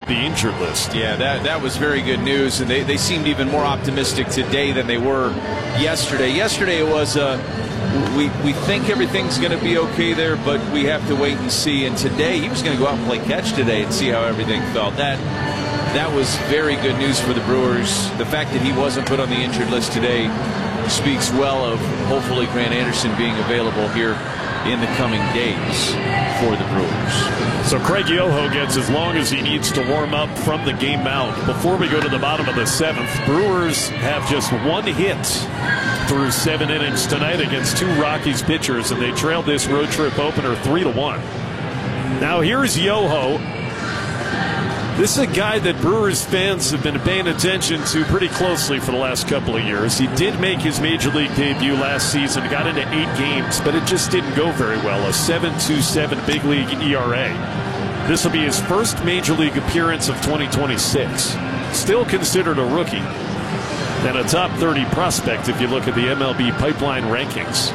the injured list. Yeah, that was very good news, and they seemed even more optimistic today than they were yesterday. Yesterday it was we think everything's going to be okay there, but we have to wait and see. And today he was going to go out and play catch today and see how everything felt. That was very good news for the Brewers. The fact that he wasn't put on the injured list today speaks well of hopefully Grant Anderson being available here in the coming days for the Brewers. So Craig Yoho gets as long as he needs to warm up from the game mound. Before we go to the bottom of the 7th, Brewers have just one hit through 7 innings tonight against 2 Rockies pitchers, and they trailed this road trip opener 3-1. Now here's Yoho. This is a guy that Brewers fans have been paying attention to pretty closely for the last couple of years. He did make his major league debut last season, got into 8 games, but it just didn't go very well. A 7.27 big league ERA. This will be his first major league appearance of 2026. Still considered a rookie and a top 30 prospect if you look at the MLB pipeline rankings.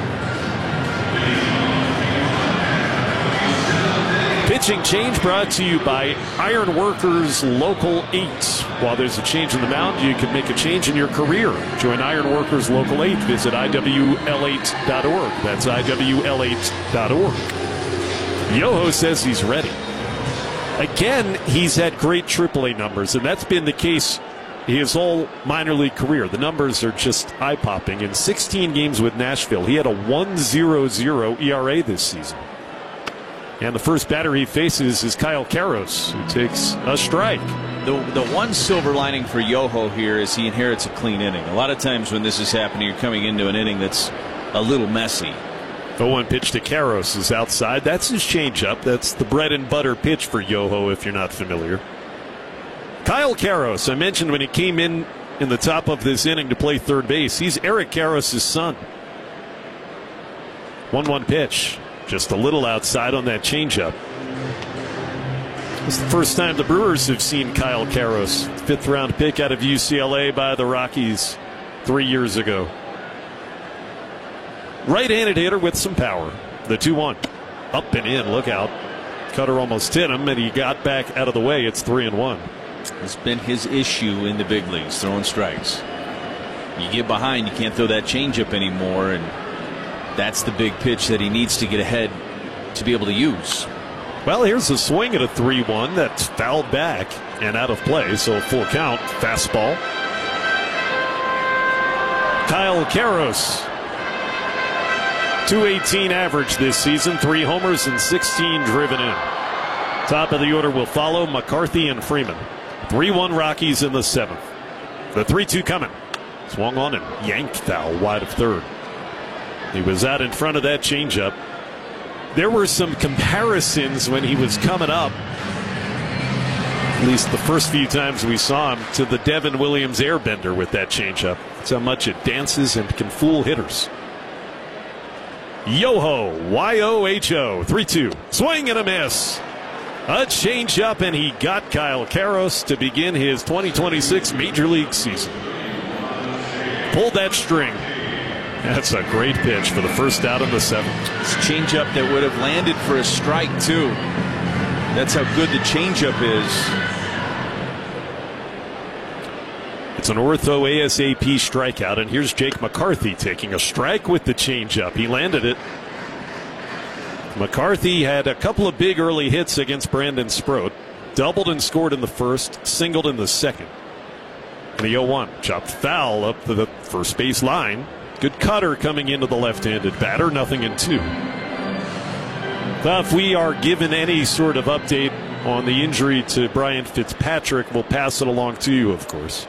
Pitching change brought to you by Iron Workers Local 8. While there's a change in the mound, you can make a change in your career. Join Iron Workers Local 8. Visit IWL8.org. That's IWL8.org. Yoho says he's ready. Again, he's had great AAA numbers, and that's been the case his whole minor league career. The numbers are just eye-popping. In 16 games with Nashville, he had a 1.00 ERA this season. And the first batter he faces is Kyle Karros, who takes a strike. The one silver lining for Yoho here is he inherits a clean inning. A lot of times when this is happening, you're coming into an inning that's a little messy. 0-1 pitch to Karros is outside. That's his changeup. That's the bread and butter pitch for Yoho, if you're not familiar. Kyle Karros, I mentioned when he came in the top of this inning to play third base. He's Eric Karros' son. 1-1 pitch. Just a little outside on that changeup. It's the first time the Brewers have seen Kyle Karros, 5th round pick out of UCLA by the Rockies 3 years ago. Right-handed hitter with some power. The 2-1. Up and in, look out. Cutter almost hit him, and he got back out of the way. It's 3-1. It's been his issue in the big leagues, throwing strikes. You get behind, you can't throw that changeup anymore, and that's the big pitch that he needs to get ahead to be able to use. Well, here's a swing at a 3-1 that's fouled back and out of play, so full count. Fastball. Kyle Karros, 218 average this season, 3 homers and 16 driven in. Top of the order will follow McCarthy and Freeman. 3-1 Rockies in the 7th. The 3-2 coming. Swung on and yanked foul wide of third. He was out in front of that changeup. There were some comparisons when he was coming up, at least the first few times we saw him, to the Devin Williams airbender with that changeup. That's how much it dances and can fool hitters. Yoho, Y-O-H-O, 3-2. Swing and a miss. A changeup, and he got Kyle Karros to begin his 2026 Major League season. Pulled that string. That's a great pitch for the first out of the 7th. It's a changeup that would have landed for a strike, too. That's how good the changeup is. It's an ortho ASAP strikeout, and here's Jake McCarthy taking a strike with the changeup. He landed it. McCarthy had a couple of big early hits against Brandon Sproat. Doubled and scored in the first, singled in the second. And the 0-1 chopped foul up to the first base line. Good cutter coming into the left-handed batter. 0-2. If we are given any sort of update on the injury to Brian Fitzpatrick, we'll pass it along to you, of course.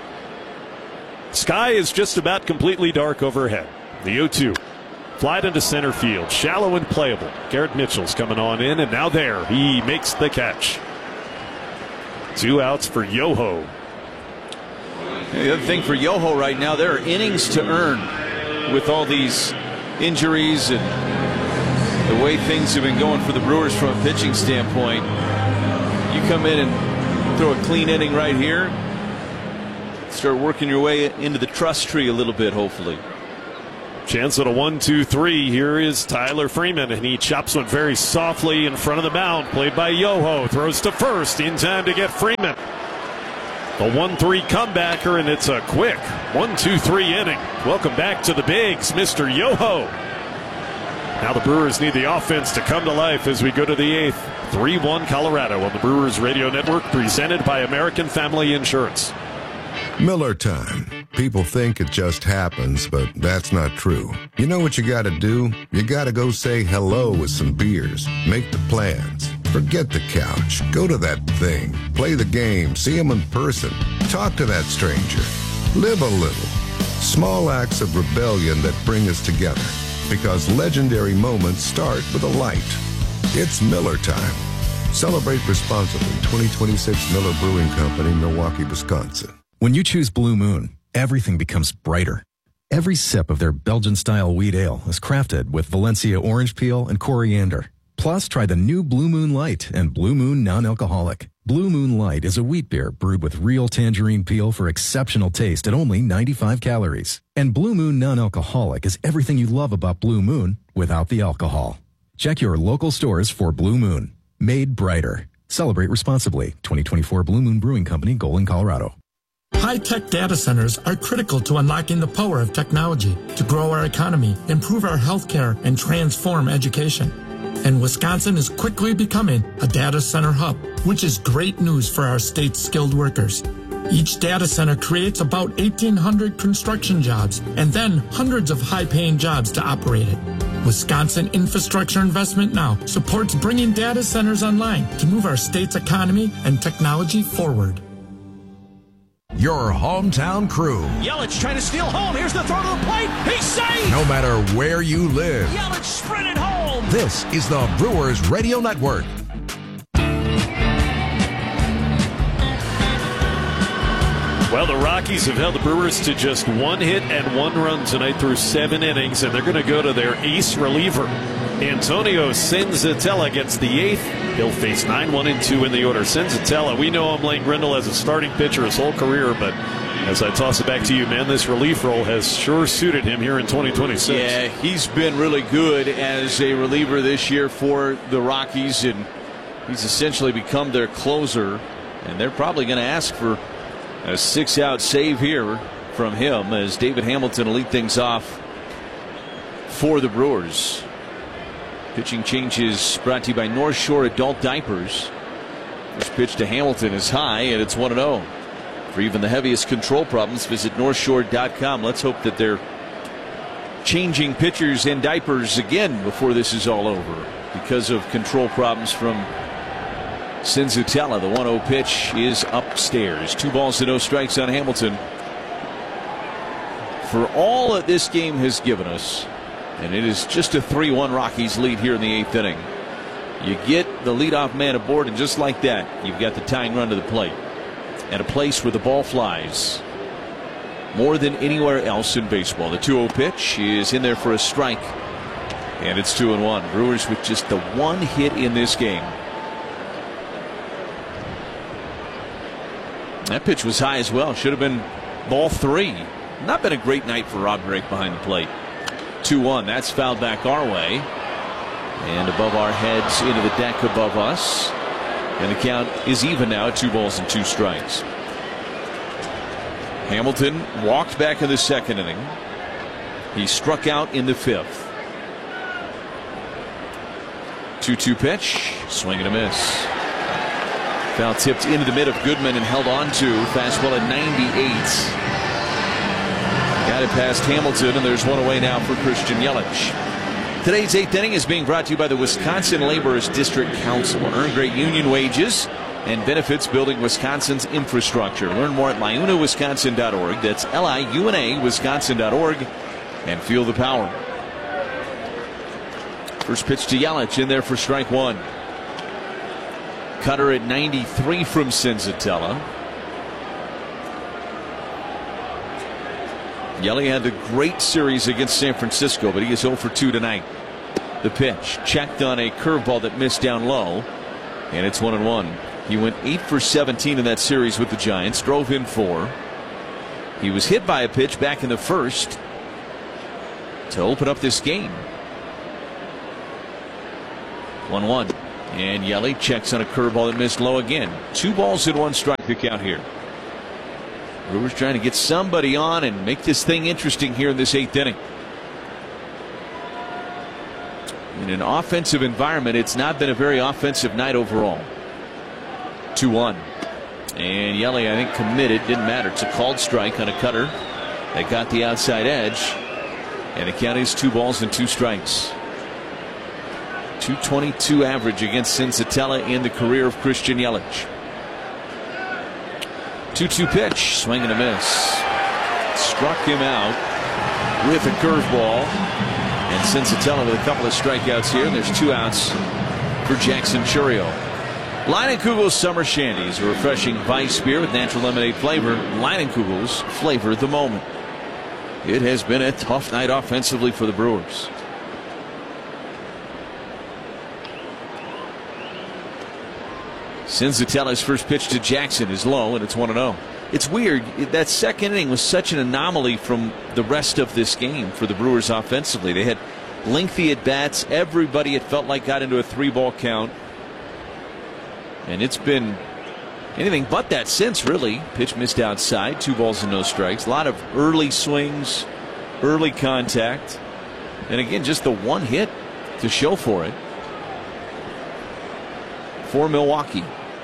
Sky is just about completely dark overhead. The 0-2. Flied into center field. Shallow and playable. Garrett Mitchell's coming on in, and now there. He makes the catch. 2 outs for Yoho. The other thing for Yoho right now, there are innings to earn with all these injuries and the way things have been going for the Brewers from a pitching standpoint. You come in and throw a clean inning right here, start working your way into the trust tree a little bit, hopefully. Chance at a 1-2-3. Here is Tyler Freeman, and he chops one very softly in front of the mound. Played by Yoho. Throws to first in time to get Freeman. A 1-3 comebacker, and it's a quick 1-2-3 inning. Welcome back to the Bigs, Mr. Yoho. Now the Brewers need the offense to come to life as we go to the 8th. 3-1 Colorado on the Brewers Radio Network, presented by American Family Insurance. Miller time. People think it just happens, but that's not true. You know what you gotta do? You gotta go say hello with some beers. Make the plans. Forget the couch. Go to that thing. Play the game. See them in person. Talk to that stranger. Live a little. Small acts of rebellion that bring us together. Because legendary moments start with a light. It's Miller time. Celebrate responsibly. 2026 Miller Brewing Company, Milwaukee, Wisconsin. When you choose Blue Moon, everything becomes brighter. Every sip of their Belgian-style wheat ale is crafted with Valencia orange peel and coriander. Plus, try the new Blue Moon Light and Blue Moon Non-Alcoholic. Blue Moon Light is a wheat beer brewed with real tangerine peel for exceptional taste at only 95 calories. And Blue Moon Non-Alcoholic is everything you love about Blue Moon without the alcohol. Check your local stores for Blue Moon. Made brighter. Celebrate responsibly. 2024 Blue Moon Brewing Company, Golden, Colorado. High-tech data centers are critical to unlocking the power of technology to grow our economy, improve our healthcare, and transform education. And Wisconsin is quickly becoming a data center hub, which is great news for our state's skilled workers. Each data center creates about 1,800 construction jobs and then hundreds of high-paying jobs to operate it. Wisconsin Infrastructure Investment Now supports bringing data centers online to move our state's economy and technology forward. Your hometown crew. Yelich trying to steal home. Here's the throw to the plate. He's safe. No matter where you live. Yelich sprinted home. This is the Brewers Radio Network. Well, the Rockies have held the Brewers to just 1 hit and 1 run tonight through 7 innings, and they're going to go to their ace reliever. Antonio Senzatella gets the 8th. He'll face 9-1-2 in the order. Senzatella, we know him, Lane Grindle, as a starting pitcher his whole career, but as I toss it back to you, man, this relief role has sure suited him here in 2026. Yeah, he's been really good as a reliever this year for the Rockies, and he's essentially become their closer, and they're probably going to ask for a 6-out save here from him as David Hamilton will lead things off for the Brewers. Pitching changes brought to you by North Shore Adult Diapers. First pitch to Hamilton is high, and it's 1-0. For even the heaviest control problems, visit NorthShore.com. Let's hope that they're changing pitchers and diapers again before this is all over because of control problems from Senzatella. The 1-0 pitch is upstairs. 2 balls to no strikes on Hamilton. For all that this game has given us, and it is just a 3-1 Rockies lead here in the 8th inning, you get the leadoff man aboard, and just like that, you've got the tying run to the plate at a place where the ball flies more than anywhere else in baseball. The 2-0 pitch is in there for a strike, and it's 2-1. Brewers with just the 1 hit in this game. That pitch was high as well. Should have been ball 3. Not been a great night for Rob Drake behind the plate. 2-1. That's fouled back our way. And above our heads into the deck above us. And the count is even now at 2 balls and 2 strikes. Hamilton walked back in the 2nd inning. He struck out in the 5th. 2-2 pitch. Swing and a miss. Foul tipped into the mid of Goodman and held on to. Fastball at 98. Got it past Hamilton, and there's one away now for Christian Yelich. Today's 8th inning is being brought to you by the Wisconsin Laborers District Council. Earn great union wages and benefits building Wisconsin's infrastructure. Learn more at liunawisconsin.org. That's LIUNA Wisconsin.org, and feel the power. First pitch to Yelich in there for strike 1. Cutter at 93 from Senzatella. Yelich had a great series against San Francisco, but he is 0 for 2 tonight. The pitch checked on a curveball that missed down low, and it's 1-1. He went 8 for 17 in that series with the Giants, drove in 4. He was hit by a pitch back in the 1st, to open up this game. 1-1. And Yelly checks on a curveball that missed low again. 2 balls and 1 strike to count here. Brewers trying to get somebody on and make this thing interesting here in this 8th inning. In an offensive environment, it's not been a very offensive night overall. 2-1. And Yelly, I think, committed. Didn't matter. It's a called strike on a cutter that got the outside edge. And the count is 2 balls and 2 strikes. .222 average against Senzatella in the career of Christian Yelich. 2-2 pitch, swing and a miss. Struck him out with a curveball. And Senzatella with a couple of strikeouts here. And there's 2 outs for Jackson Chourio. Leinenkugel's Summer Shandies, a refreshing Weiss beer with natural lemonade flavor. Leinenkugel's, flavor the moment. It has been a tough night offensively for the Brewers. Senzatella's first pitch to Jackson is low, and it's 1-0. It's weird. That second inning was such an anomaly from the rest of this game for the Brewers offensively. They had lengthy at-bats. Everybody, it felt like, got into a 3-ball count. And it's been anything but that since, really. Pitch missed outside, 2 balls and no strikes. A lot of early swings, early contact. And again, just the 1 hit to show for it. For Milwaukee.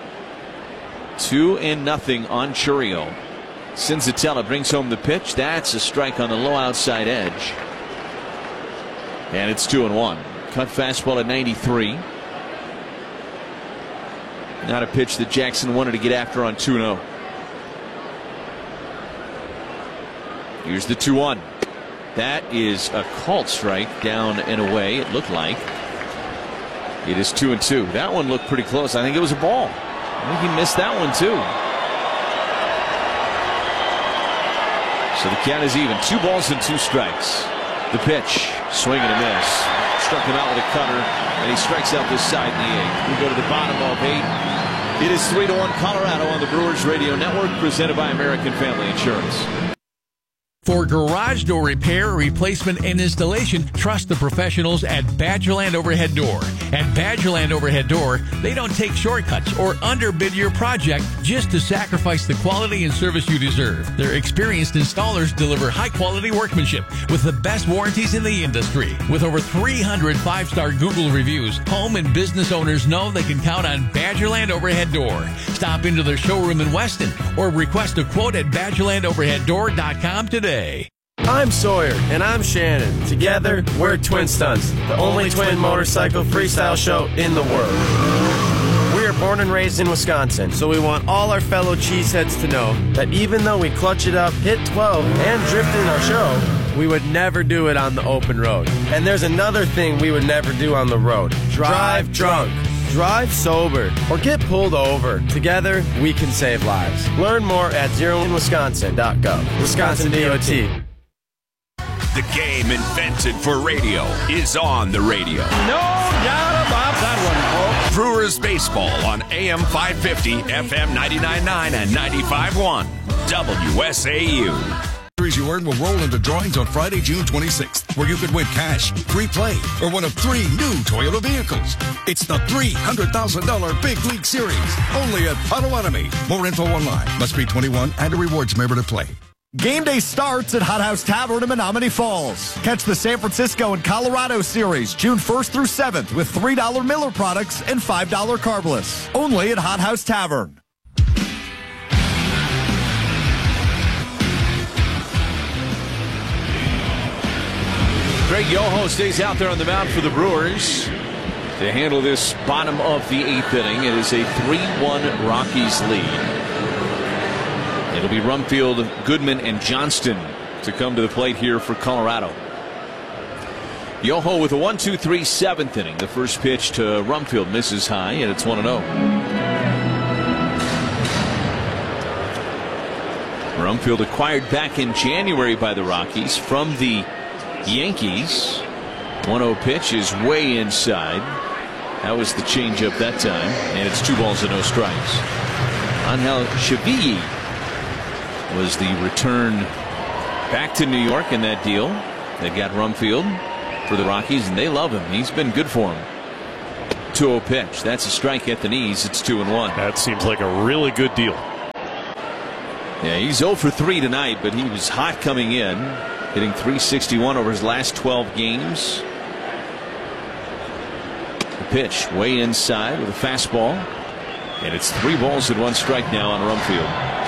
2-0 on Chourio. Senzatella brings home the pitch. That's a strike on the low outside edge. And it's 2-1. Cut fastball at 93. Not a pitch that Jackson wanted to get after on 2-0. Here's the 2-1. That is a called strike down and away, it looked like. It is 2-2. That one looked pretty close. I think it was a ball. I think he missed that one too. So the count is even. 2 balls and 2 strikes. The pitch, swing and a miss. Struck him out with a cutter, and he strikes out this side in the 8th. We go to the bottom of 8. It is 3-1 Colorado on the Brewers Radio Network, presented by American Family Insurance. For garage door repair, replacement, and installation, trust the professionals at Badgerland Overhead Door. At Badgerland Overhead Door, they don't take shortcuts or underbid your project just to sacrifice the quality and service you deserve. Their experienced installers deliver high-quality workmanship with the best warranties in the industry. With over 300 5-star Google reviews, home and business owners know they can count on Badgerland Overhead Door. Stop into their showroom in Weston or request a quote at BadgerlandOverheadDoor.com today. I'm Sawyer, and I'm Shannon. Together, we're Twin Stunts, the only twin motorcycle freestyle show in the world. We are born and raised in Wisconsin, so we want all our fellow cheeseheads to know that even though we clutch it up, hit 12, and drift in our show, we would never do it on the open road. And there's another thing we would never do on the road. Drive drunk. Drive sober or get pulled over. Together, we can save lives. Learn more at zeroinwisconsin.gov. Wisconsin DOT. The game invented for radio is on the radio. No doubt about that one, folks. Brewers baseball on AM 550, FM 99.9 and 95.1. WSAU. You earn will roll into drawings on Friday, June 26th, where you could win cash, free play, or one of 3 new Toyota vehicles. It's the $300,000 Big League Series, only at Potawatomi. More info online. Must be 21 and a rewards member to play. Game day starts at Hot House Tavern in Menominee Falls. Catch the San Francisco and Colorado Series June 1st through 7th with $3 Miller products and $5 carbless. Only at Hot House Tavern. Greg Yoho stays out there on the mound for the Brewers to handle this bottom of the 8th inning. It is a 3-1 Rockies lead. It'll be Rumfield, Goodman, and Johnston to come to the plate here for Colorado. Yoho with a 1-2-3 7th inning. The first pitch to Rumfield misses high, and it's 1-0. Rumfield acquired back in January by the Rockies from the Yankees. 1-0 pitch is way inside. That was the changeup that time, and it's 2 balls and no strikes. Angel Cheville was the return back to New York in that deal They've got Rumfield for the Rockies, and they love him. He's been good for them. 2-0 pitch. That's a strike at the knees. It's 2-1. That seems like a really good deal. Yeah, he's 0 for 3 tonight, but he was hot coming in, hitting .361 over his last 12 games. The pitch way inside with a fastball, and it's 3 balls and 1 strike now on Rumfield.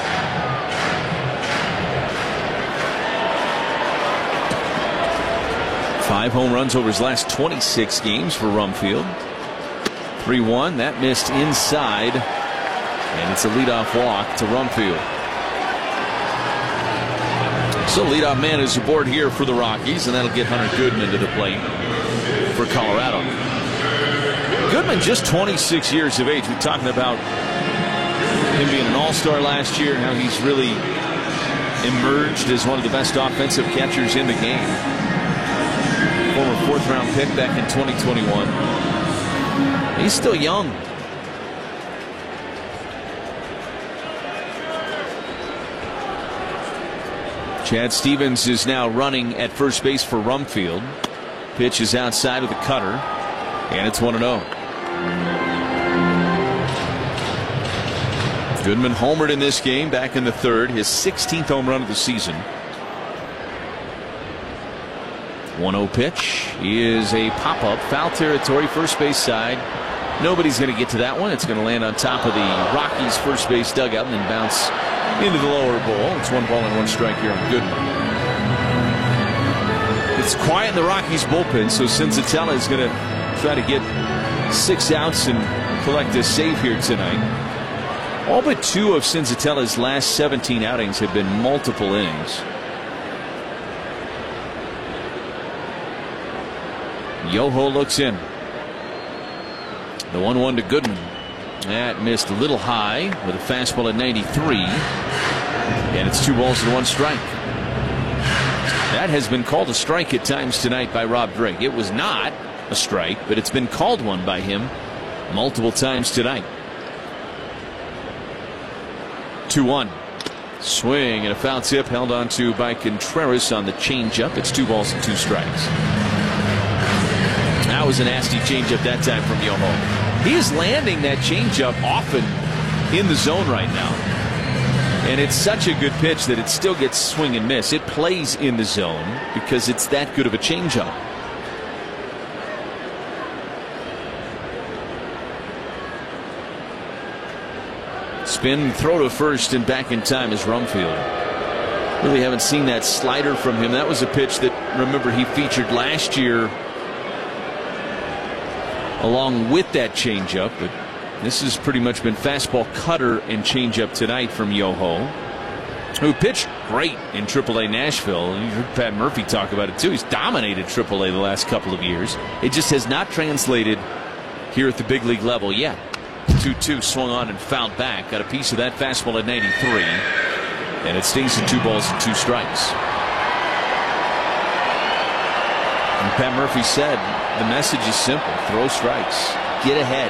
Five home runs over his last 26 games for Rumfield. 3-1. That missed inside, and it's a leadoff walk to Rumfield. So leadoff man is aboard here for the Rockies, and that'll get Hunter Goodman to the plate for Colorado. Goodman just 26 years of age. We're talking about him being an all-star last year and how he's really emerged as one of the best offensive catchers in the game. Former 4th-round pick back in 2021. He's still young. Chad Stevens is now running at first base for Rumfield. Pitch is outside of the cutter, and it's 1-0. Goodman homered in this game back in the 3rd, his 16th home run of the season. 1-0 pitch is a pop-up, foul territory, first base side. Nobody's going to get to that one. It's going to land on top of the Rockies' first base dugout and then bounce into the lower bowl. It's 1 ball and 1 strike here on Goodman. It's quiet in the Rockies bullpen, so Senzatella is going to try to get 6 outs and collect a save here tonight. All but 2 of Senzatella's last 17 outings have been multiple innings. Yoho looks in. The 1-1 to Goodman. That missed a little high with a fastball at 93. And it's 2 balls and 1 strike. That has been called a strike at times tonight by Rob Drake. It was not a strike, but it's been called one by him multiple times tonight. 2-1. Swing and a foul tip held onto by Contreras on the changeup. It's 2 balls and 2 strikes. That was a nasty changeup that time from Yoho. He is landing that changeup often in the zone right now. And it's such a good pitch that it still gets swing and miss. It plays in the zone because it's that good of a changeup. Spin, throw to first, and back in time is Rumfield. Really haven't seen that slider from him. That was a pitch that, remember, he featured last year along with that changeup, but this has pretty much been fastball, cutter, and changeup tonight from Yoho, who pitched great in AAA Nashville. You heard Pat Murphy talk about it too. He's dominated AAA the last couple of years. It just has not translated here at the big league level yet. 2-2 swung on and fouled back. Got a piece of that fastball at 93, and it stings to 2 balls and 2 strikes. And Pat Murphy said the message is simple: throw strikes, get ahead.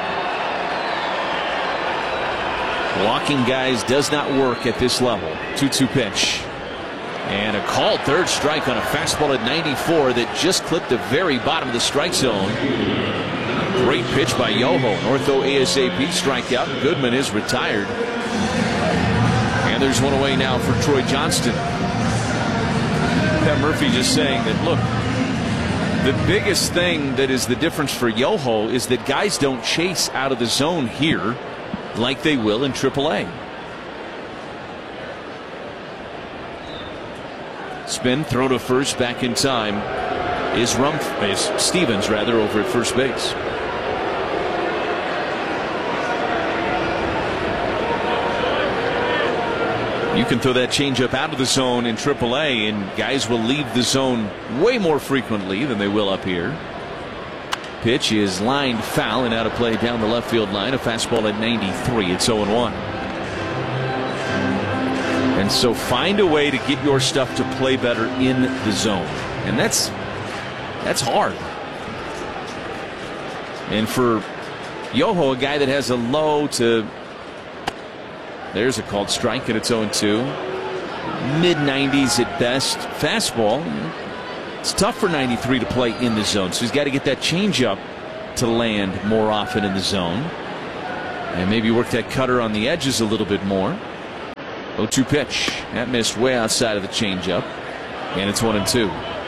Walking guys does not work at this level. 2-2 pitch, and a called 3rd strike on a fastball at 94 that just clipped the very bottom of the strike zone. Great pitch by Yoho. An ortho ASAP strikeout. Goodman is retired, and there's one away now for Troy Johnston. Pat Murphy just saying that, look, the biggest thing that is the difference for Yoho is that guys don't chase out of the zone here like they will in AAA. Spin, throw to first, back in time is Stevens rather over at first base. You can throw that changeup out of the zone in AAA, and guys will leave the zone way more frequently than they will up here. Pitch is lined foul and out of play down the left field line. A fastball at 93. It's 0-1. And so find a way to get your stuff to play better in the zone, and that's hard. And for Yoho, a guy that has a low to, there's a called strike, and it's 0-2. Mid-90s at best. Fastball It's tough for 93 to play in the zone, so he's got to get that changeup to land more often in the zone. And maybe work that cutter on the edges a little bit more. 0-2 pitch. That missed way outside of the changeup. And it's 1-2.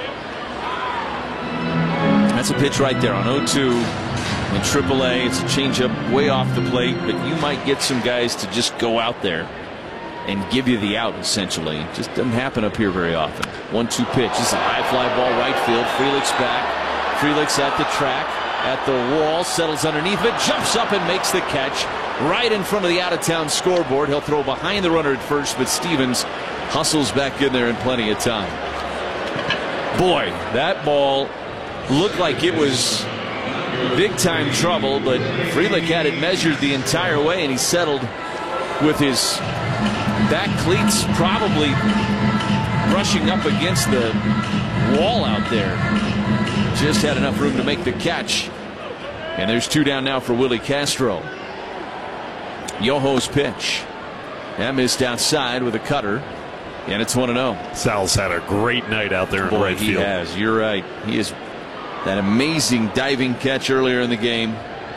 That's a pitch right there on 0-2 in AAA. It's a changeup way off the plate, but you might get some guys to just go out there and give you the out, essentially. It just doesn't happen up here very often. 1-2 pitch. This is a high fly ball right field. Frelick's back. Frelick's at the track, at the wall, settles underneath it, jumps up and makes the catch right in front of the out-of-town scoreboard. He'll throw behind the runner at first, but Stevens hustles back in there in plenty of time. Boy, that ball looked like it was big-time trouble, but Frelick had it measured the entire way, and he settled with his back cleats probably brushing up against the wall out there. Just had enough room to make the catch. And there's 2 down now for Willie Castro. Yoho's pitch. That missed outside with a cutter. And it's 1-0. Sal's had a great night out there in right field. He has. You're right. He is that amazing diving catch earlier in the game.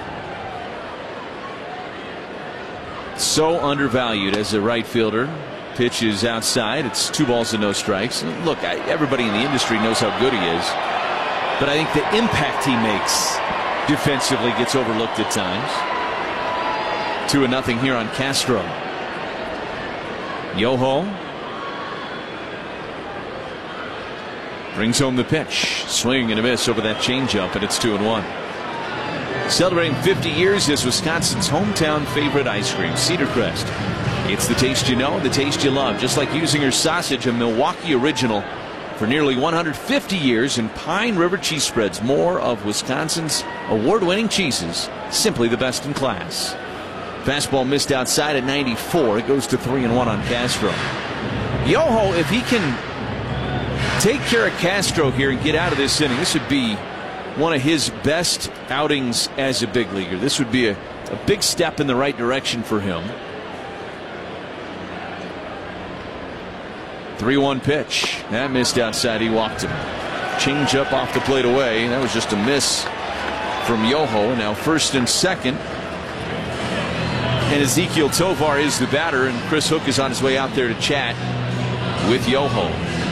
So undervalued as a right fielder. Pitch is outside. It's 2 balls and no strikes. Look, everybody in the industry knows how good he is. But I think the impact he makes defensively gets overlooked at times. 2-0 here on Castro. Yoho brings home the pitch. Swing and a miss over that changeup, and it's 2-1. Celebrating 50 years is Wisconsin's hometown favorite ice cream, Cedar Crest. It's the taste you know, the taste you love. Just like Usinger sausage, a Milwaukee original for nearly 150 years, and Pine River cheese spreads, more of Wisconsin's award-winning cheeses, simply the best in class. Fastball missed outside at 94. It goes to 3-1 on Castro. Yoho, if he can take care of Castro here and get out of this inning, this would be one of his best outings as a big leaguer. This would be a big step in the right direction for him. 3-1 pitch. That missed outside. He walked him. Change up off the plate away. That was just a miss from Yoho. Now first and second. And Ezekiel Tovar is the batter, and Chris Hook is on his way out there to chat with Yoho.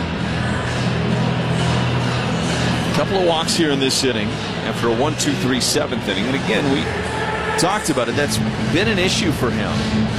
A couple of walks here in this inning after a 1-2-3 7th inning. And again, we talked about it. That's been an issue for him.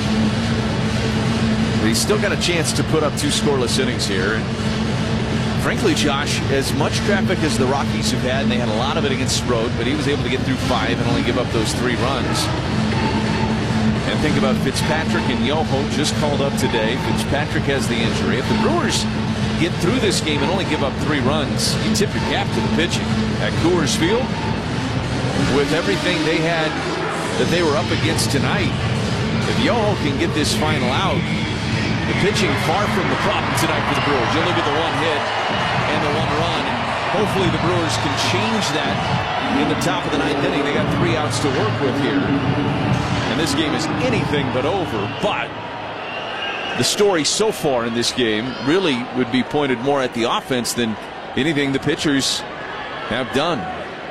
But he's still got a chance to put up 2 scoreless innings here. And frankly, Josh, as much traffic as the Rockies have had, and they had a lot of it against Strode, but he was able to get through 5 and only give up those 3 runs. And think about Fitzpatrick and Yoho just called up today. Fitzpatrick has the injury. If the Brewers get through this game and only give up 3 runs, you tip your cap to the pitching. At Coors Field, with everything they had that they were up against tonight, if Yoho can get this final out, the pitching far from the problem tonight for the Brewers. You look at the 1 hit and the 1 run, and hopefully the Brewers can change that in the top of the 9th inning. They got 3 outs to work with here. And this game is anything but over, but the story so far in this game really would be pointed more at the offense than anything the pitchers have done.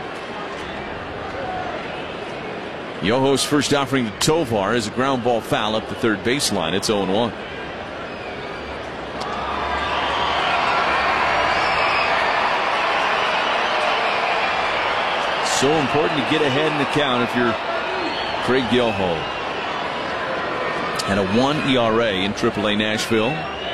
Yoho's first offering to Tovar is a ground ball foul up the third baseline. It's 0-1. So important to get ahead in the count if you're Craig Yoho. Had a 1 ERA in AAA Nashville.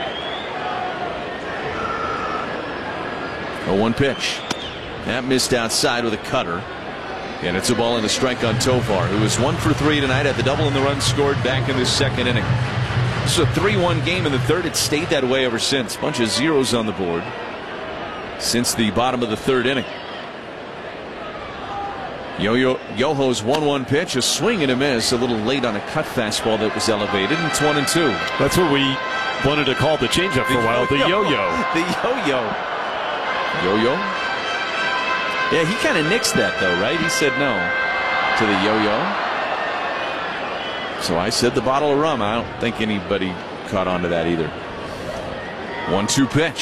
0-1 pitch. That missed outside with a cutter. And it's a ball and a strike on Tovar, who was 1 for 3 tonight, had the double and the run scored back in the 2nd inning. This is a 3-1 game in the 3rd. It's stayed that way ever since. Bunch of zeros on the board since the bottom of the 3rd inning. Yoho's 1-1 pitch, a swing and a miss, a little late on a cut fastball that was elevated, and it's 1-2. That's what we wanted to call the changeup for a while, the yo-yo. The yo-yo. Yo-yo? Yeah, he kind of nixed that, though, right? He said no to the yo-yo. So I said the bottle of rum. I don't think anybody caught on to that either. 1-2 pitch.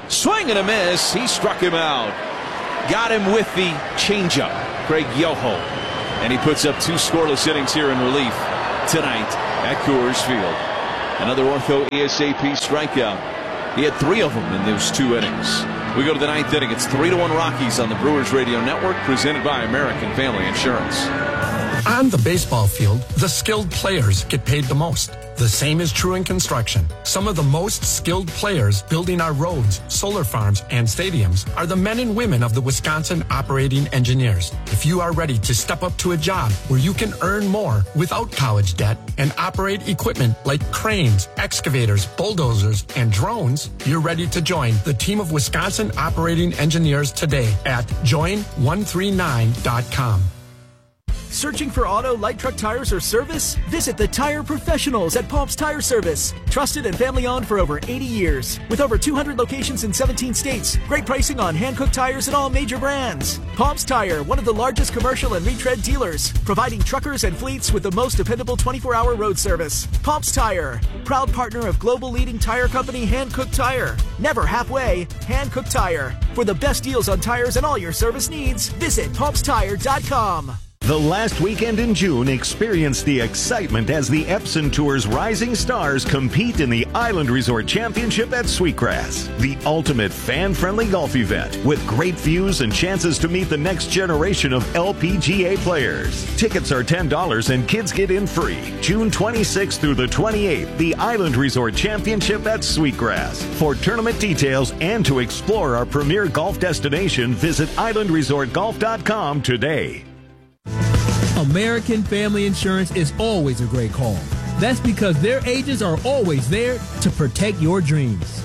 Swing and a miss. He struck him out. Got him with the changeup, Craig Yoho. And he puts up 2 scoreless innings here in relief tonight at Coors Field. Another Ortho ASAP strikeout. He had 3 of them in those 2 innings. We go to the 9th inning. It's 3-1 Rockies on the Brewers Radio Network, presented by American Family Insurance. On the baseball field, the skilled players get paid the most. The same is true in construction. Some of the most skilled players building our roads, solar farms, and stadiums are the men and women of the Wisconsin Operating Engineers. If you are ready to step up to a job where you can earn more without college debt and operate equipment like cranes, excavators, bulldozers, and drones, you're ready to join the team of Wisconsin Operating Engineers today at join139.com. Searching for auto, light truck tires or service? Visit the tire professionals at Palms Tire Service. Trusted and family-owned for over 80 years. With over 200 locations in 17 states. Great pricing on hand-cooked tires and all major brands. Palms Tire, one of the largest commercial and retread dealers. Providing truckers and fleets with the most dependable 24-hour road service. Palms Tire, proud partner of global leading tire company Hankook Tire. Never halfway, Hankook Tire. For the best deals on tires and all your service needs, visit palmstire.com. The last weekend in June, experience the excitement as the Epson Tour's rising stars compete in the Island Resort Championship at Sweetgrass, the ultimate fan-friendly golf event with great views and chances to meet the next generation of LPGA players. Tickets are $10 and kids get in free. June 26th through the 28th, the Island Resort Championship at Sweetgrass. For tournament details and to explore our premier golf destination, visit islandresortgolf.com today. American Family Insurance is always a great call. That's because their agents are always there to protect your dreams.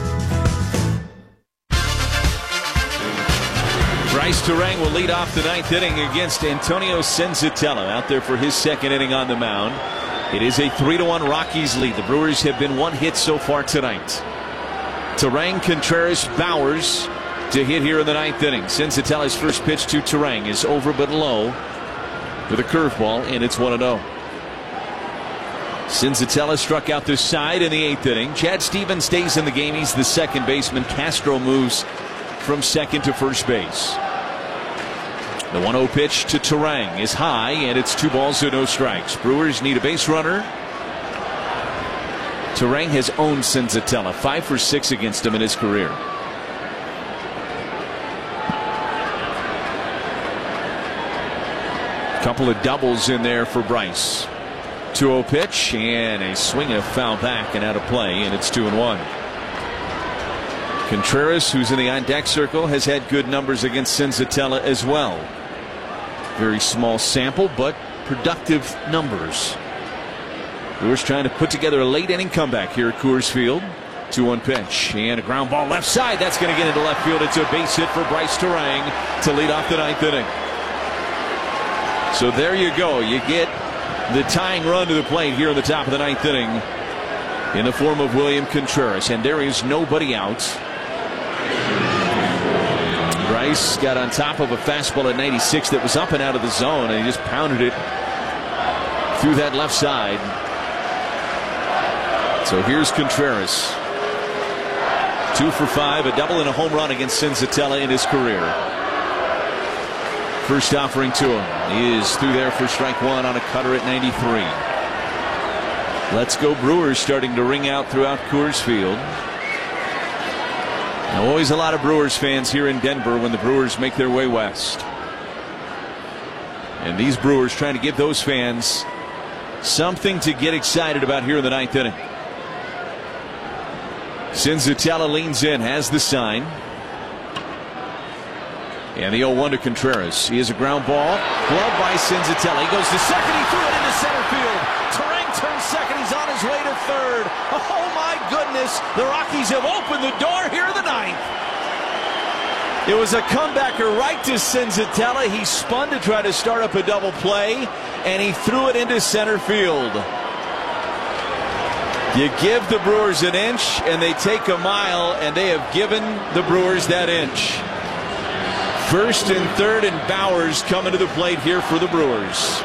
Bryce Turang will lead off the 9th inning against Antonio Senzatella, out there for his 2nd inning on the mound. It is a 3-1 Rockies lead. The Brewers have been 1 hit so far tonight. Turang, Contreras, Bowers to hit here in the 9th inning. Senzatella's first pitch to Turang is over but low, with a curveball, and it's 1-0. Senzatella struck out the side in the 8th inning. Chad Stevens stays in the game. He's the second baseman. Castro moves from second to first base. The 1-0 pitch to Turang is high, and it's 2 balls and no strikes. Brewers need a base runner. Turang has owned Senzatella, 5 for 6 against him in his career. Couple of doubles in there for Bryce. 2-0 pitch and a swing and a foul back and out of play, and it's 2-1. Contreras, who's in the on-deck circle, has had good numbers against Senzatella as well. Very small sample, but productive numbers. Brewers trying to put together a late inning comeback here at Coors Field. 2-1 pitch and a ground ball left side. That's going to get into left field. It's a base hit for Bryce Turang to lead off the 9th inning. So there you go. You get the tying run to the plate here in the top of the 9th inning in the form of William Contreras. And there is nobody out. Bryce got on top of a fastball at 96 that was up and out of the zone, and he just pounded it through that left side. So here's Contreras. 2 for 5, a double and a home run against Senzatella in his career. First offering to him is through there for strike 1 on a cutter at 93. Let's go Brewers starting to ring out throughout Coors Field. Now, always a lot of Brewers fans here in Denver when the Brewers make their way west. And these Brewers trying to give those fans something to get excited about here in the 9th inning. Senzatella leans in, has the sign. And the 0-1 to Contreras. He has a ground ball. Glove by Senzatella. He goes to second. He threw it into center field. Turang turns second. He's on his way to third. Oh, my goodness. The Rockies have opened the door here in the 9th. It was a comebacker right to Senzatella. He spun to try to start up a double play, and he threw it into center field. You give the Brewers an inch, and they take a mile, and they have given the Brewers that inch. First and third, and Bowers coming to the plate here for the Brewers.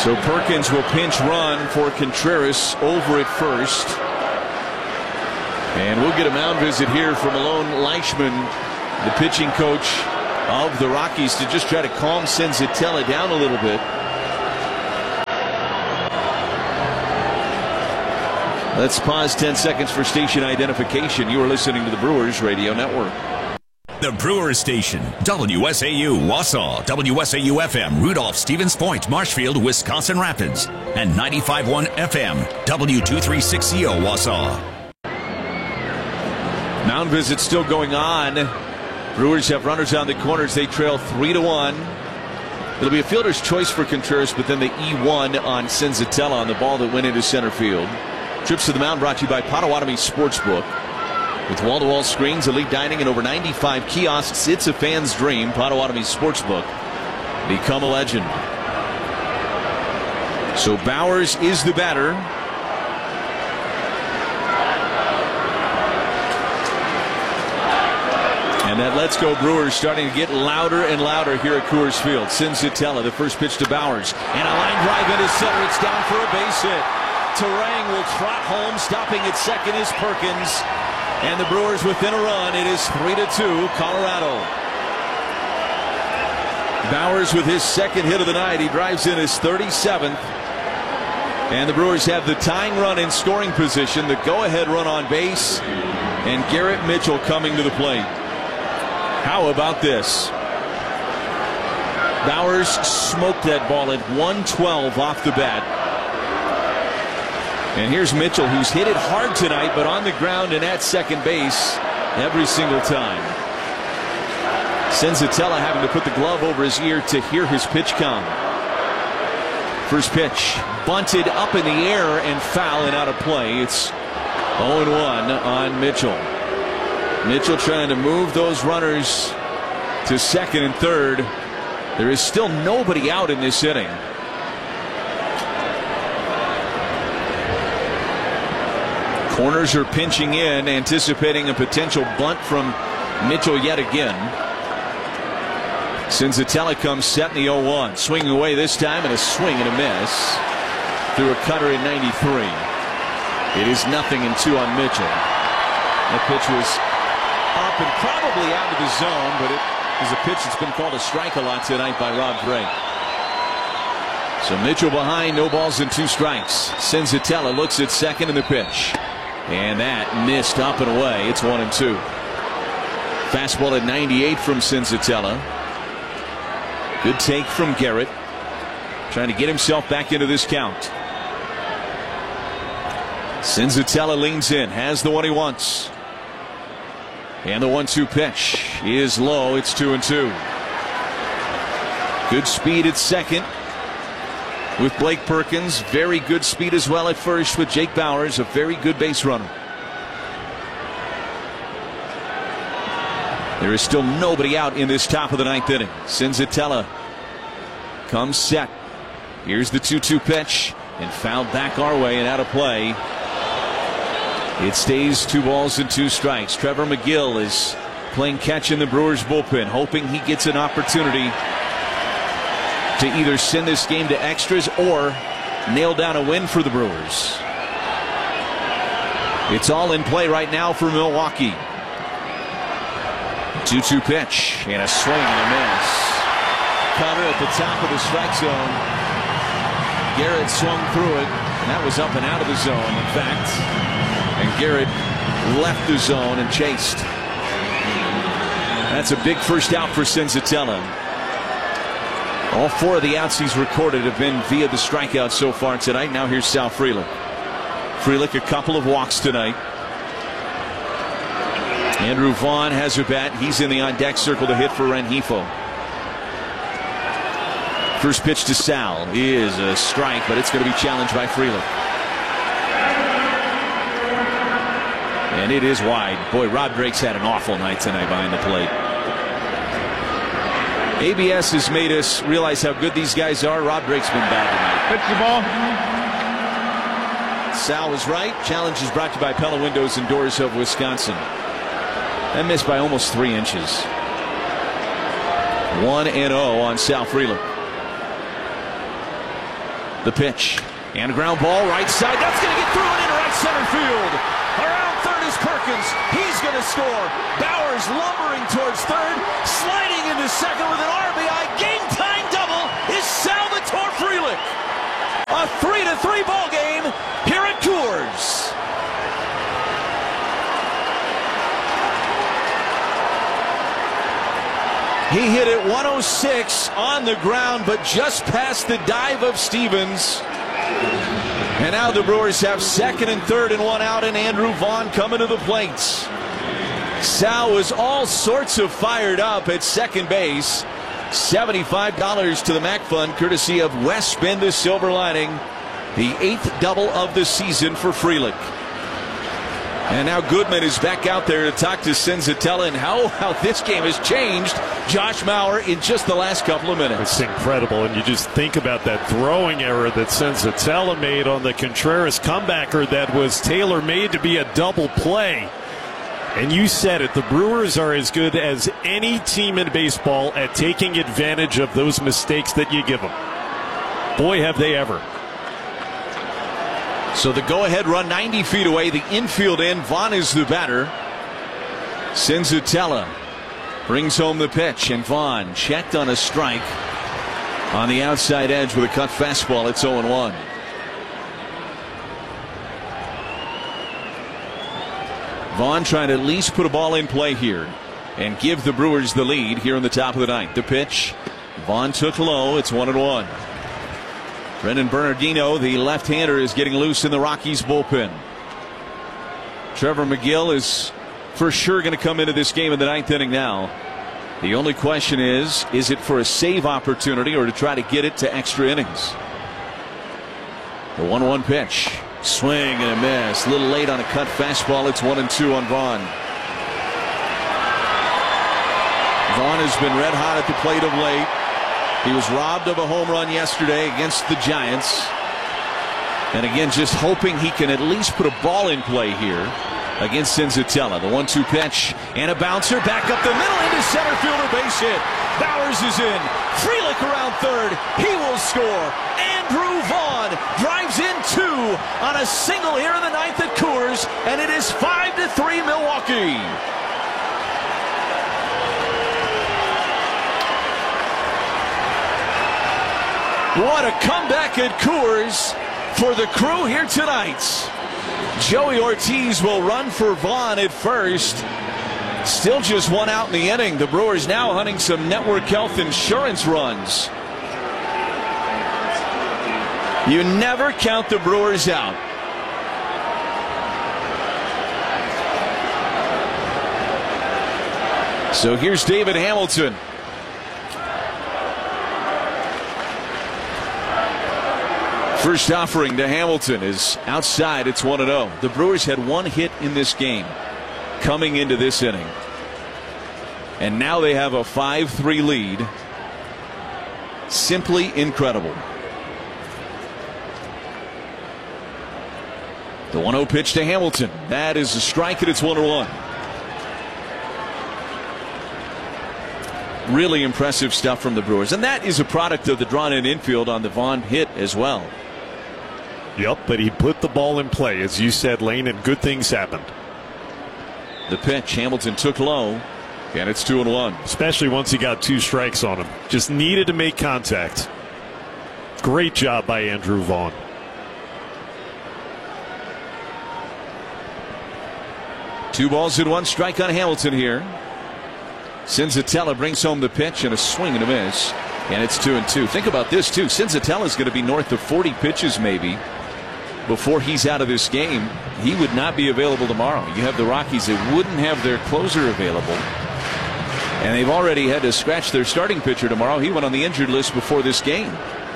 So Perkins will pinch run for Contreras over at first. And we'll get a mound visit here from Malone Leishman, the pitching coach of the Rockies, to just try to calm Senzatella down a little bit. Let's pause 10 seconds for station identification. You are listening to the Brewers Radio Network. The Brewers Station, WSAU Wausau, WSAU-FM Rudolph, Stevens Point, Marshfield, Wisconsin Rapids, and 95.1 FM, W236CO Wausau. Mound visit still going on. Brewers have runners on the corners. They trail 3-1. It'll be a fielder's choice for Contreras, but then the E1 on Senzatella on the ball that went into center field. Trips to the mound brought to you by Potawatomi Sportsbook. With wall-to-wall screens, elite dining, and over 95 kiosks, it's a fan's dream. Potawatomi Sportsbook. Become a legend. So Bowers is the batter. And that Let's Go Brewers starting to get louder and louder here at Coors Field. Senzatella, the first pitch to Bowers. And a line drive into center. It's down for a base hit. Terang will trot home. Stopping at second is Perkins. And the Brewers within a run. It is 3-2 Colorado. Bowers with his second hit of the night. He drives in his 37th. And the Brewers have the tying run in scoring position. The go-ahead run on base. And Garrett Mitchell coming to the plate. How about this? Bowers smoked that ball at 112 off the bat. And here's Mitchell, who's hit it hard tonight, but on the ground and at second base every single time. Senzatella having to put the glove over his ear to hear his pitch come. First pitch bunted up in the air and foul and out of play. It's 0-1 on Mitchell. Mitchell trying to move those runners to second and third. There is still nobody out in this inning. Corners are pinching in, anticipating a potential bunt from Mitchell yet again. Senzatella comes set in the 0-1. Swinging away this time, and a swing and a miss. Through a cutter in 93. It is 0-2 on Mitchell. That pitch was up and probably out of the zone, but it is a pitch that's been called a strike a lot tonight by Rob Gray. So Mitchell behind, no balls and 2 strikes. Senzatella looks at second in the pitch. And that missed up and away. It's 1-2. Fastball at 98 from Senzatella. Good take from Garrett. Trying to get himself back into this count. Senzatella leans in, has the one he wants. And the 1-2 pitch is low. It's 2-2. Good speed at second with Blake Perkins. Very good speed as well at first with Jake Bowers, a very good base runner. There is still nobody out in this top of the 9th inning. Senzatella comes set. Here's the 2-2 pitch, and fouled back our way and out of play. It stays 2 balls and 2 strikes. Trevor McGill is playing catch in the Brewers bullpen, hoping he gets an opportunity to either send this game to extras or nail down a win for the Brewers. It's all in play right now for Milwaukee. 2-2 pitch and a swing and a miss. Cutter at the top of the strike zone. Garrett swung through it, and that was up and out of the zone, in fact. And Garrett left the zone and chased. That's a big first out for Senzatella. All 4 of the outs he's recorded have been via the strikeout so far tonight. Now here's Sal Frelick. Frelick a couple of walks tonight. Andrew Vaughn has a bat. He's in the on-deck circle to hit for Rengifo. First pitch to Sal is a strike, but it's going to be challenged by Frelick. And it is wide. Boy, Rob Drake's had an awful night tonight behind the plate. ABS has made us realize how good these guys are. Rob Drake's been bad tonight. Pitch the ball. Sal was right. Challenge is brought to you by Pella Windows and Doors of Wisconsin. That missed by almost 3 inches. 1-0 on Sal Frelick. The pitch. And a ground ball right side. That's going to get through and into right center field. Around third is Perkins. He's going to score. Bowers lumbering towards third. Sliding into second with an RBI. Game-time double is Salvatore Frelick. A 3-3 ball game here at Coors. He hit it 106 on the ground, but just past the dive of Stevens. And now the Brewers have second and third and one out, and Andrew Vaughn coming to the plate. Sal was all sorts of fired up at second base. $75 to the Mac Fund, courtesy of West Bend the Silver Lining. The 8th double of the season for Frelick. And now Goodman is back out there to talk to Senzatella and how this game has changed Josh Mauer in just the last couple of minutes. It's incredible, and you just think about that throwing error that Senzatella made on the Contreras comebacker that was tailor-made to be a double play. And you said it, the Brewers are as good as any team in baseball at taking advantage of those mistakes that you give them. Boy, have they ever. So the go-ahead run 90 feet away, the infield end. Vaughn is the batter. Senzatella brings home the pitch, and Vaughn checked on a strike on the outside edge with a cut fastball. It's 0-1. Vaughn trying to at least put a ball in play here and give the Brewers the lead here in the top of the ninth. The pitch, Vaughn took low. It's 1-1. Brendan Bernardino, the left-hander, is getting loose in the Rockies bullpen. Trevor McGill is for sure going to come into this game in the ninth inning now. The only question is it for a save opportunity or to try to get it to extra innings? The 1-1 pitch. Swing and a miss. A little late on a cut fastball. It's 1-2 on Vaughn. Vaughn has been red hot at the plate of late. He was robbed of a home run yesterday against the Giants. And again, just hoping he can at least put a ball in play here against Senzatella. The 1-2 pitch and a bouncer back up the middle into center fielder, base hit. Bowers is in. Frelick around third. He will score. Andrew Vaughn drives in two on a single here in the ninth at Coors, and it is 5-3 Milwaukee. What a comeback at Coors for the Crew here tonight. Joey Ortiz will run for Vaughn at first. Still just one out in the inning. The Brewers now hunting some network health insurance runs. You never count the Brewers out. So here's David Hamilton. First offering to Hamilton is outside. It's 1-0. The Brewers had one hit in this game coming into this inning. And now they have a 5-3 lead. Simply incredible. The 1-0 pitch to Hamilton. That is a strike, and it's 1-1. Really impressive stuff from the Brewers. And that is a product of the drawn-in infield on the Vaughn hit as well. Yep, but he put the ball in play, as you said, Lane, and good things happened. The pitch, Hamilton took low, and it's 2-1. Especially once he got two strikes on him. Just needed to make contact. Great job by Andrew Vaughn. Two balls and one strike on Hamilton here. Senzatella brings home the pitch and a swing and a miss, and it's 2-2. Think about this too. Senzatella is going to be north of 40 pitches maybe before he's out of this game. He would not be available tomorrow. You have the Rockies that wouldn't have their closer available, and they've already had to scratch their starting pitcher tomorrow. He went on the injured list before this game.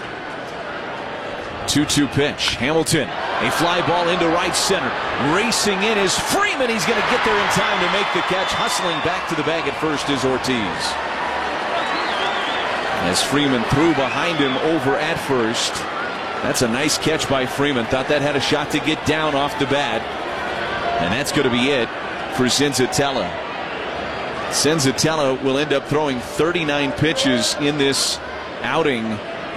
2-2 pitch. Hamilton, a fly ball into right center. Racing in is Freeman. He's going to get there in time to make the catch. Hustling back to the bag at first is Ortiz. As Freeman threw behind him over at first. That's a nice catch by Freeman. Thought that had a shot to get down off the bat. And that's going to be it for Senzatella. Senzatella will end up throwing 39 pitches in this outing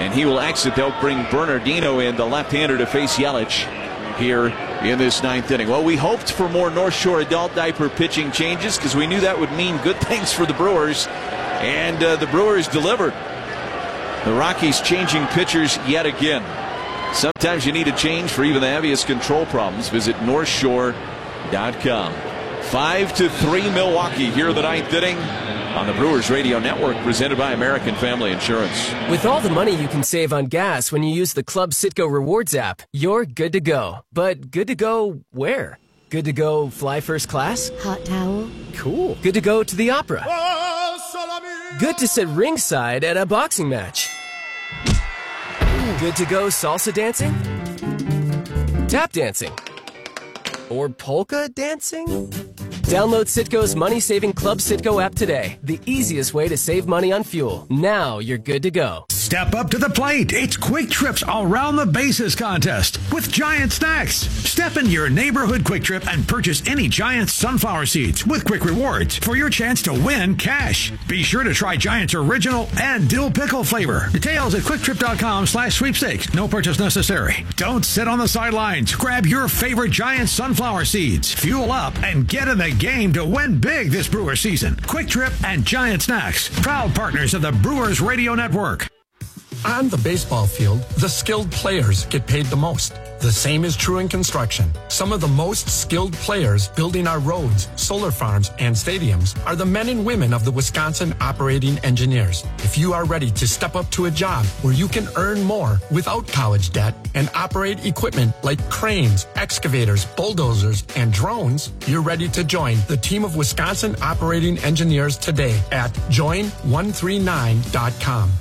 and he will exit. They'll bring Bernardino in, the left-hander, to face Yelich here in this ninth inning. Well, we hoped for more North Shore adult diaper pitching changes because we knew that would mean good things for the Brewers, and the Brewers delivered. The Rockies changing pitchers yet again. Sometimes you need a change for even the heaviest control problems. Visit NorthShore.com. 5-3 Milwaukee here in the ninth inning on the Brewers Radio Network, presented by American Family Insurance. With all the money you can save on gas when you use the Club Citgo Rewards app, you're good to go. But good to go where? Good to go fly first class? Hot towel? Cool. Good to go to the opera? Good to sit ringside at a boxing match? Good to go salsa dancing? Tap dancing? Or polka dancing? Download Citgo's money-saving Club Citgo app today. The easiest way to save money on fuel. Now you're good to go. Step up to the plate. It's Quick Trip's Around the Bases contest with Giant Snacks. Step into your neighborhood Quick Trip and purchase any Giant's sunflower seeds with Quick Rewards for your chance to win cash. Be sure to try Giant's original and dill pickle flavor. Details at quicktrip.com/sweepstakes. No purchase necessary. Don't sit on the sidelines. Grab your favorite Giant sunflower seeds. Fuel up and get in the game to win big this Brewer season. Quick Trip and Giant Snacks, proud partners of the Brewers Radio Network. On the baseball field, the skilled players get paid the most. The same is true in construction. Some of the most skilled players building our roads, solar farms, and stadiums are the men and women of the Wisconsin Operating Engineers. If you are ready to step up to a job where you can earn more without college debt and operate equipment like cranes, excavators, bulldozers, and drones, you're ready to join the team of Wisconsin Operating Engineers today at join139.com.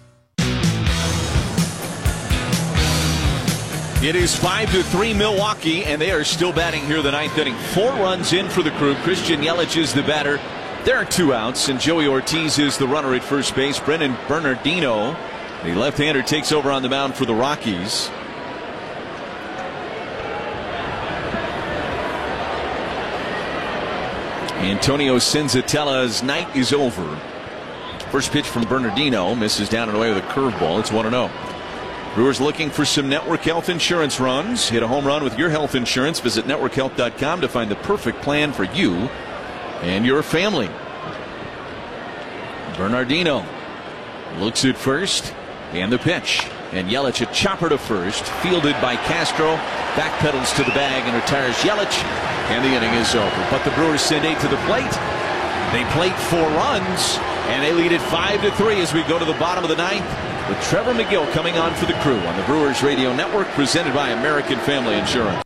It is 5-3 Milwaukee, and they are still batting here the ninth inning. 4 runs in for the Crew. Christian Yelich is the batter. There are 2 outs, and Joey Ortiz is the runner at first base. Brennan Bernardino, the left-hander, takes over on the mound for the Rockies. Antonio Senzatella's night is over. First pitch from Bernardino misses down and away with a curveball. It's 1-0. Brewers looking for some Network Health Insurance runs. Hit a home run with your health insurance. Visit networkhealth.com to find the perfect plan for you and your family. Bernardino looks at first, and the pitch. And Yelich, a chopper to first, fielded by Castro. Backpedals to the bag and retires Yelich, and the inning is over. But the Brewers send 8 to the plate. They plate 4 runs, and they lead it 5-3 as we go to the bottom of the ninth, with Trevor McGill coming on for the Crew on the Brewers Radio Network, presented by American Family Insurance.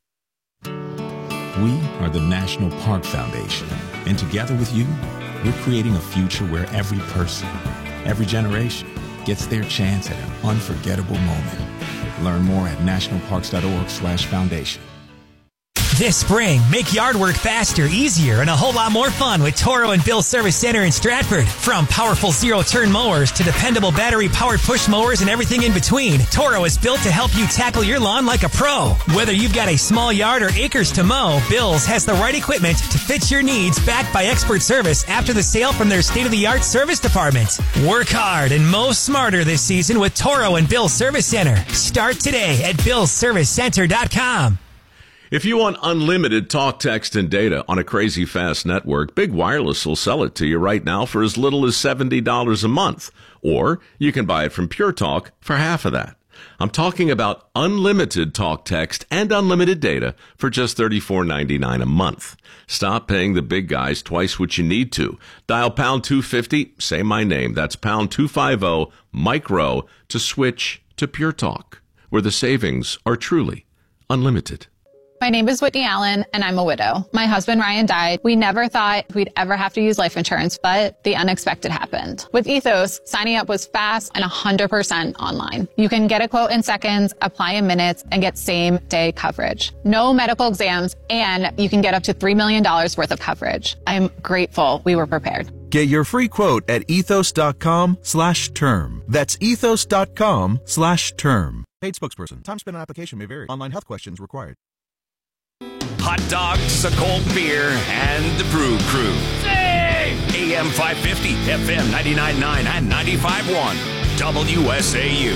We are the National Park Foundation, and together with you, we're creating a future where every person, every generation, gets their chance at an unforgettable moment. Learn more at nationalparks.org/foundation. This spring, make yard work faster, easier, and a whole lot more fun with Toro and Bill Service Center in Stratford. From powerful zero-turn mowers to dependable battery-powered push mowers and everything in between, Toro is built to help you tackle your lawn like a pro. Whether you've got a small yard or acres to mow, Bill's has the right equipment to fit your needs, backed by expert service after the sale from their state-of-the-art service department. Work hard and mow smarter this season with Toro and Bill Service Center. Start today at BillServiceCenter.com. If you want unlimited talk, text, and data on a crazy fast network, Big Wireless will sell it to you right now for as little as $70 a month. Or you can buy it from Pure Talk for half of that. I'm talking about unlimited talk, text, and unlimited data for just $34.99 a month. Stop paying the big guys twice what you need to. Dial pound 250, say my name. That's pound 250 micro to switch to Pure Talk, where the savings are truly unlimited. My name is Whitney Allen, and I'm a widow. My husband, Ryan, died. We never thought we'd ever have to use life insurance, but the unexpected happened. With Ethos, signing up was fast and 100% online. You can get a quote in seconds, apply in minutes, and get same-day coverage. No medical exams, and you can get up to $3 million worth of coverage. I'm grateful we were prepared. Get your free quote at ethos.com/term. That's ethos.com/term. Paid spokesperson. Time spent on application may vary. Online health questions required. Hot dogs, a cold beer, and the Brew Crew. Hey! AM 550, FM 99.9 and 95.1. WSAU.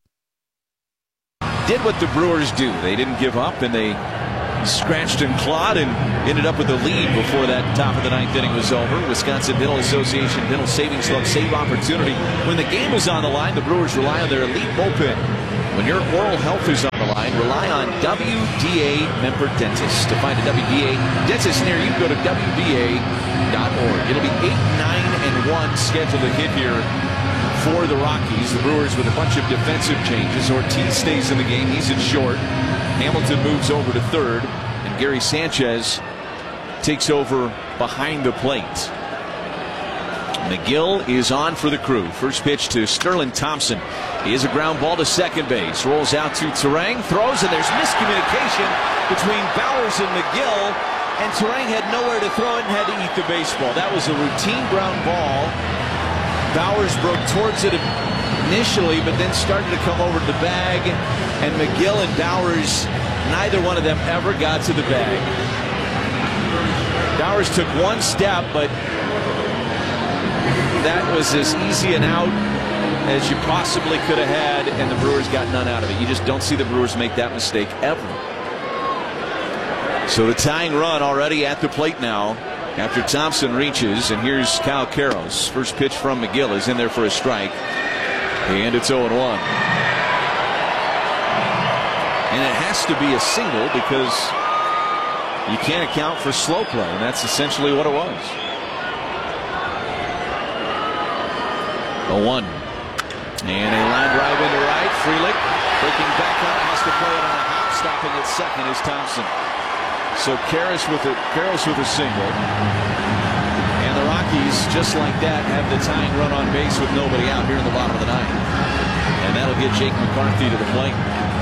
Did what the Brewers do. They didn't give up, and they scratched and clawed and ended up with a lead before that top of the ninth inning was over. Wisconsin Dental Association Dental Savings Club save opportunity. When the game is on the line, the Brewers rely on their elite bullpen. When your oral health is on the line, rely on WDA member dentists. To find a WDA dentist near you, go to WDA.org. It'll be 8-9-1 scheduled to hit here for the Rockies. The Brewers with a bunch of defensive changes. Ortiz stays in the game. He's at short. Hamilton moves over to third, and Gary Sanchez takes over behind the plate. McGill is on for the Crew. First pitch to Sterling Thompson. He is a ground ball to second base. Rolls out to Terang. Throws, and there's miscommunication between Bowers and McGill. And Terang had nowhere to throw it and had to eat the baseball. That was a routine ground ball. Bowers broke towards it initially, but then started to come over to the bag. And McGill and Bowers, neither one of them ever got to the bag. Bowers took one step, but that was as easy an out as you possibly could have had, and the Brewers got none out of it. You just don't see the Brewers make that mistake ever. So the tying run already at the plate now after Thompson reaches, and here's Kyle Karros. First pitch from McGill is in there for a strike, and it's 0-1. And it has to be a single because you can't account for slow play, and that's essentially what it was. 0-1. And a line drive into right. Frelick breaking back on it, has to play it on a hop. Stopping at second is Thompson. So Karros with a single. And the Rockies, just like that, have the tying run on base with nobody out here in the bottom of the ninth. And that'll get Jake McCarthy to the plate.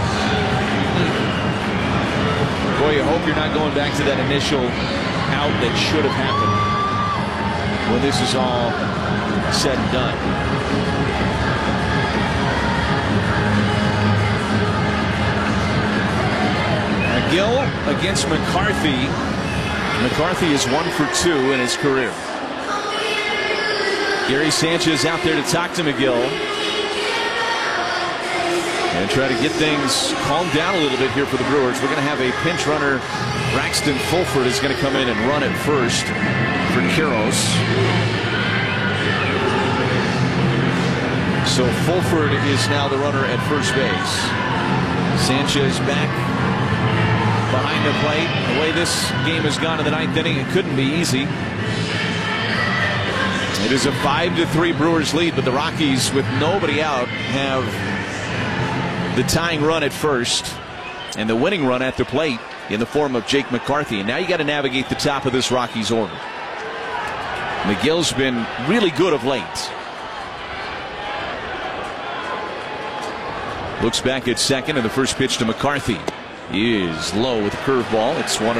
Boy, you hope you're not going back to that initial out that should have happened when this is all said and done. McGill against McCarthy. McCarthy is 1 for 2 in his career. Gary Sanchez out there to talk to McGill and try to get things calmed down a little bit here for the Brewers. We're going to have a pinch runner. Braxton Fulford is going to come in and run it first for Karros. So Fulford is now the runner at first base. Sanchez back behind the plate. The way this game has gone in the ninth inning, it couldn't be easy. It is a 5-3 Brewers lead, but the Rockies, with nobody out, have the tying run at first and the winning run at the plate in the form of Jake McCarthy. And now you got to navigate the top of this Rockies order. McGill's been really good of late. Looks back at second, and the first pitch to McCarthy is low with a curveball. It's 1-0.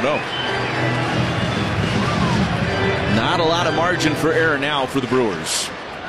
Not a lot of margin for error now for the Brewers.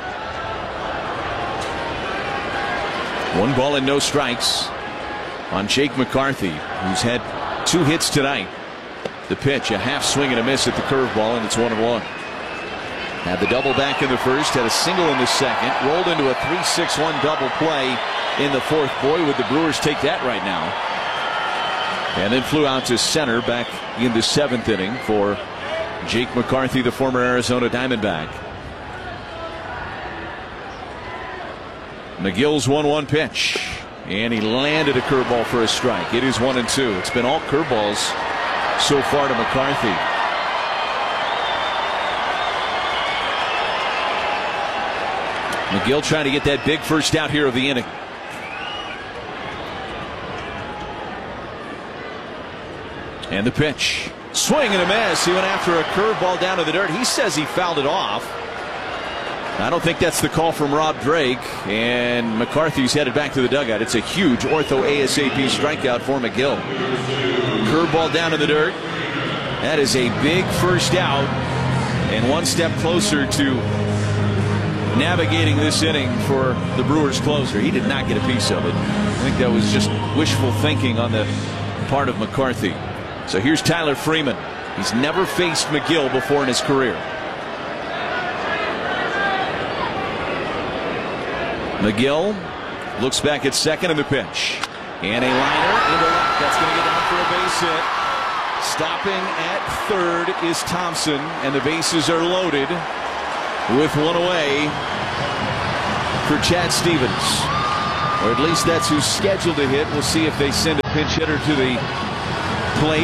1 ball and no strikes on Jake McCarthy, who's had 2 hits tonight. The pitch, a half swing and a miss at the curveball, and it's 1-1. Had the double back in the first, had a single in the second, rolled into a 3-6-1 double play in the fourth. Boy, would the Brewers take that right now. And then flew out to center back in the 7th inning for Jake McCarthy, the former Arizona Diamondback. McGill's 1-1 pitch, and he landed a curveball for a strike. It is 1-2. It's been all curveballs so far to McCarthy. McGill trying to get that big first out here of the inning. And the pitch. Swing and a miss. He went after a curveball down to the dirt. He says he fouled it off. I don't think that's the call from Rob Drake. And McCarthy's headed back to the dugout. It's a huge ortho ASAP strikeout for McGill. Curveball down to the dirt. That is a big first out. And one step closer to navigating this inning for the Brewers closer. He did not get a piece of it. I think that was just wishful thinking on the part of McCarthy. So here's Tyler Freeman. He's never faced McGill before in his career. McGill looks back at second, and the pitch. And a liner into left. That's going to get down for a base hit. Stopping at third is Thompson, and the bases are loaded with one away for Chad Stevens. Or at least that's who's scheduled to hit. We'll see if they send a pinch hitter to the plate.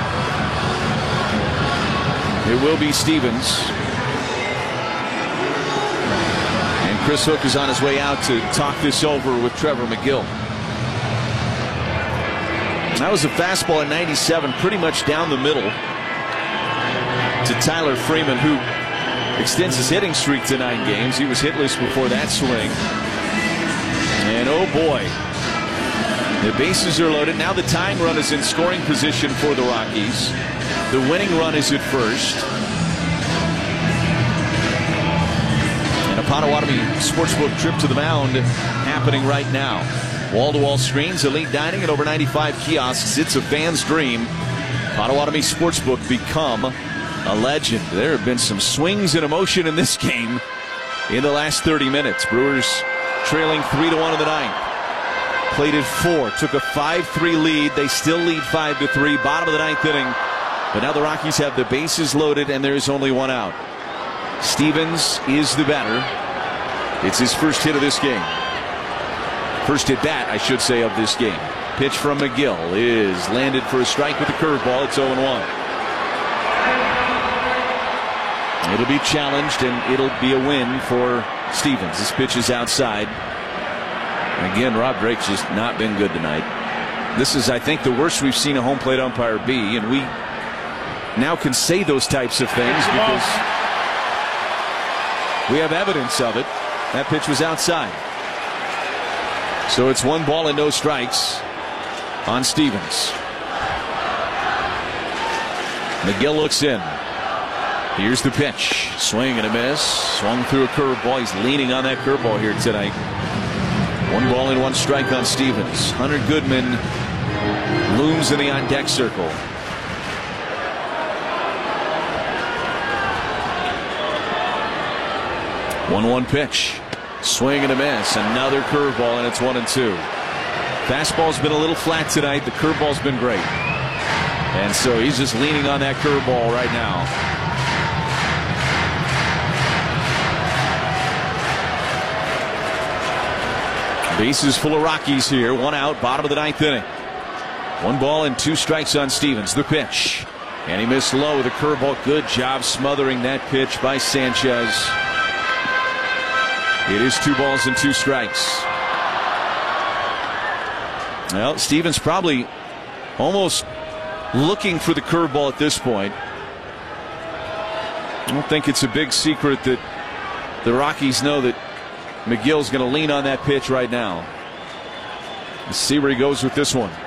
It will be Stevens. And Chris Hook is on his way out to talk this over with Trevor McGill. That was a fastball at 97, pretty much down the middle to Tyler Freeman, who extends his hitting streak to 9 games. He was hitless before that swing. And oh boy, the bases are loaded. Now the tying run is in scoring position for the Rockies. The winning run is at first. And a Potawatomi Sportsbook trip to the mound happening right now. Wall-to-wall screens, elite dining, and over 95 kiosks. It's a fan's dream. Potawatomi Sportsbook become a legend. There have been some swings and emotion in this game in the last 30 minutes. Brewers trailing 3-1 in the ninth. Played at 4, took a 5-3 lead. They still lead 5-3, bottom of the ninth inning. But now the Rockies have the bases loaded, and there is only one out. Stevens is the batter. It's his first hit of this game. First at bat, I should say, of this game. Pitch from McGill is landed for a strike with a curveball. It's 0-1. It'll be challenged, and it'll be a win for Stevens. This pitch is outside. Again, Rob Drake's just not been good tonight. This is, I think, the worst we've seen a home plate umpire be, and we now can say those types of things because we have evidence of it. That pitch was outside. So it's 1 ball and no strikes on Stevens. McGill looks in. Here's the pitch. Swing and a miss. Swung through a curveball. He's leaning on that curveball here tonight. 1 ball and 1 strike on Stevens. Hunter Goodman looms in the on-deck circle. One pitch. Swing and a miss. Another curveball, and it's 1-2. Fastball's been a little flat tonight. The curveball's been great. And so he's just leaning on that curveball right now. Bases full of Rockies here. 1 out, bottom of the ninth inning. 1 ball and 2 strikes on Stevens. The pitch. And he missed low with a curveball. Good job smothering that pitch by Sanchez. It is 2 balls and 2 strikes. Well, Stevens probably almost looking for the curveball at this point. I don't think it's a big secret that the Rockies know that McGill's going to lean on that pitch right now. Let's see where he goes with this one.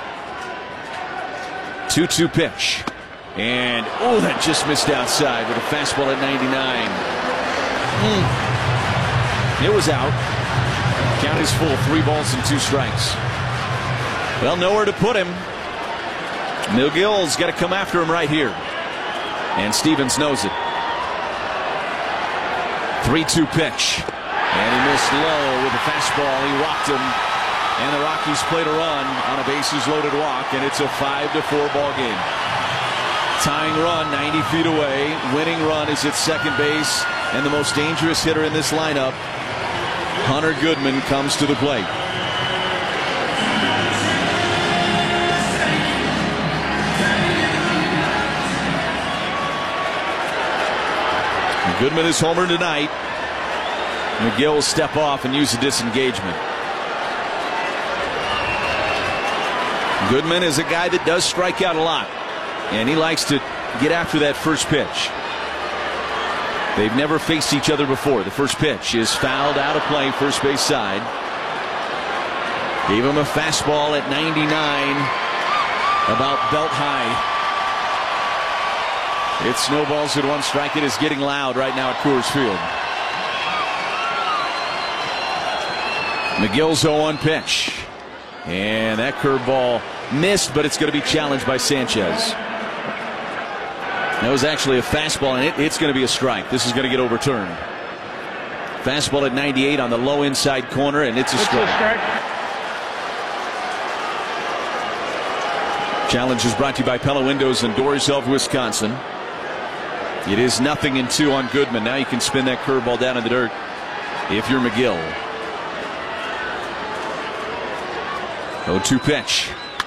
2-2 pitch. And, oh, that just missed outside with a fastball at 99. It was out. Count is full. 3 balls and 2 strikes. Well, nowhere to put him. McGill's got to come after him right here. And Stevens knows it. 3-2 pitch. And he missed low with a fastball. He walked him. And the Rockies played a run on a bases-loaded walk. And it's a 5-4 ball game. Tying run 90 feet away. Winning run is at second base. And the most dangerous hitter in this lineup, Hunter Goodman, comes to the plate. Goodman is homered tonight. McGill will step off and use a disengagement. Goodman is a guy that does strike out a lot, and he likes to get after that first pitch. They've never faced each other before. The first pitch is fouled out of play, first base side. Gave him a fastball at 99, about belt high. It snowballs at 1 strike. It is getting loud right now at Coors Field. McGill's 0-1 pitch. And that curveball missed, but it's going to be challenged by Sanchez. That was actually a fastball, and it's going to be a strike. This is going to get overturned. Fastball at 98 on the low inside corner, and it's a strike. Challenge is brought to you by Pella Windows and Doors of Wisconsin. It is 0-2 on Goodman. Now you can spin that curveball down in the dirt if you're McGill. 0-2 pitch.